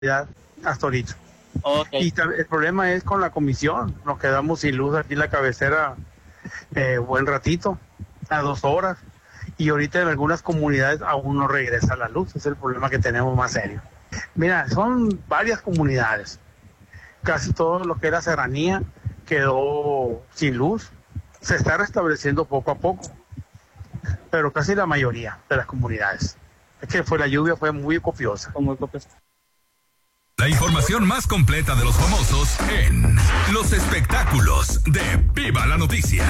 ya hasta ahorita. Okay. Y el problema es con la comisión. Nos quedamos sin luz aquí en la cabecera buen ratito, a 2 horas. Y ahorita en algunas comunidades aún no regresa la luz. Es el problema que tenemos más serio. Mira, son varias comunidades. Casi todo lo que era serranía quedó sin luz. Se está restableciendo poco a poco, pero casi la mayoría de las comunidades. Es que la lluvia fue muy copiosa. Muy copiosa. La información más completa de los famosos en los espectáculos de Viva la Noticia.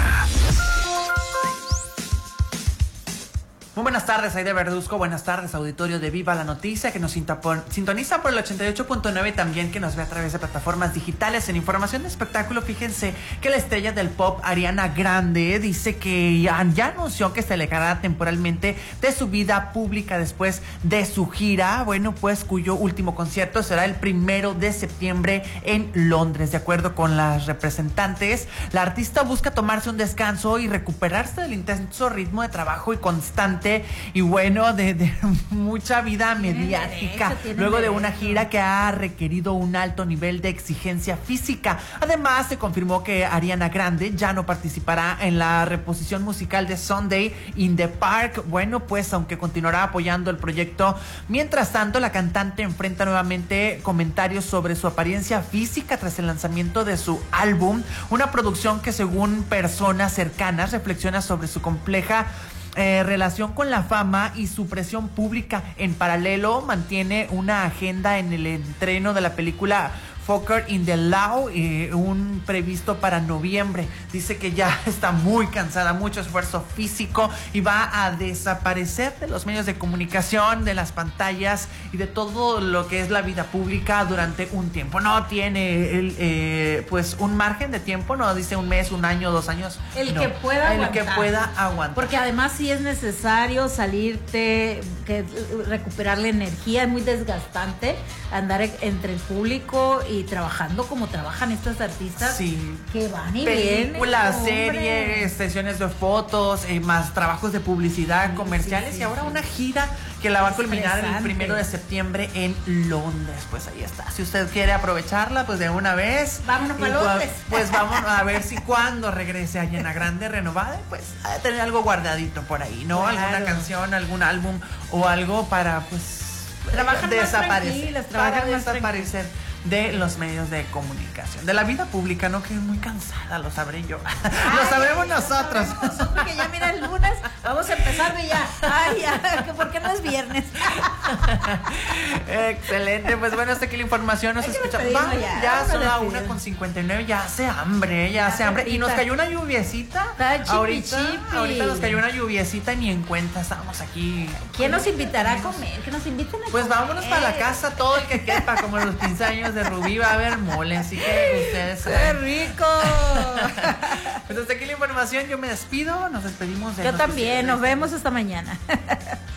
Muy buenas tardes, Aide Verduzco. Buenas tardes, auditorio de Viva la Noticia, que nos sintoniza por el 88.9, también que nos ve a través de plataformas digitales. En información de espectáculo, fíjense que la estrella del pop, Ariana Grande, dice que ya anunció que se alejará temporalmente de su vida pública después de su gira, bueno, pues cuyo último concierto será el 1 de septiembre en Londres. De acuerdo con las representantes, la artista busca tomarse un descanso y recuperarse del intenso ritmo de trabajo y constante y bueno, de mucha vida mediática, luego de una gira que ha requerido un alto nivel de exigencia física. Además, se confirmó que Ariana Grande ya no participará en la reposición musical de Sunday in the Park. Bueno, pues aunque continuará apoyando el proyecto, mientras tanto, la cantante enfrenta nuevamente comentarios sobre su apariencia física tras el lanzamiento de su álbum, una producción que, según personas cercanas, reflexiona sobre su compleja relación con la fama y su presión pública. En paralelo, mantiene una agenda en el estreno de la película Fucker in the Law, un previsto para noviembre. Dice que ya está muy cansada, mucho esfuerzo físico y va a desaparecer de los medios de comunicación, de las pantallas y de todo lo que es la vida pública durante un tiempo. No tiene pues un margen de tiempo, no dice un mes, un año, 2 años. El que pueda aguantar. Porque además sí es necesario salirte, recuperar la energía, es muy desgastante andar entre el público y trabajando como trabajan estas artistas, sí, que van y vienen. Películas, series, sesiones de fotos, más trabajos de publicidad, comerciales, y ahora una gira que la va a culminar el 1 de septiembre en Londres. Pues ahí está. Si usted quiere aprovecharla, pues de una vez. Vámonos para Londres. Pues vamos a ver si cuando regrese a Ariana Grande renovada, pues a tener algo guardadito por ahí, ¿no? Claro. Alguna canción, algún álbum o algo para pues desaparecer de los medios de comunicación, de la vida pública, ¿no? Que es muy cansada, lo sabré yo. Lo sabremos nosotros. Porque ya mira, el lunes vamos a empezar de ya. Ay, ya, ¿por qué no es viernes? Excelente, pues bueno, hasta aquí la información. Nos escuchamos. Ya son las 1:59, ya hace hambre, Y nos cayó una lluviecita. Ahorita nos cayó una lluviecita y ni en cuenta, estamos aquí. ¿Quién nos invitará a comer? Que nos inviten a comer. Pues vámonos para la casa, todo el que quepa, como los 15 años de Rubí va a haber mole, así que ustedes ¡qué rico! Pues hasta aquí la información, yo me despido, nos despedimos de Yo también, nos vemos hasta mañana.